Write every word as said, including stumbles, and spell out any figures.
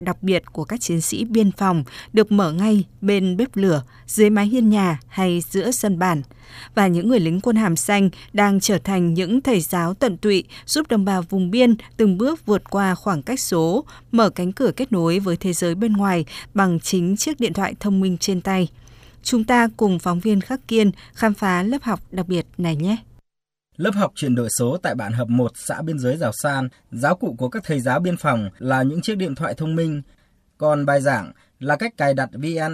đặc biệt của các chiến sĩ biên phòng được mở ngay bên bếp lửa, dưới mái hiên nhà hay giữa sân bản. Và những người lính quân hàm xanh đang trở thành những thầy giáo tận tụy giúp đồng bào vùng biên từng bước vượt qua khoảng cách số, mở cánh cửa kết nối với thế giới bên ngoài bằng chính chiếc điện thoại thông minh trên tay. Chúng ta cùng phóng viên Khắc Kiên khám phá lớp học đặc biệt này nhé! Lớp học chuyển đổi số tại bản Hợp một, xã biên giới Giảo San, giáo cụ của các thầy giáo biên phòng là những chiếc điện thoại thông minh, còn bài giảng là cách cài đặt vê en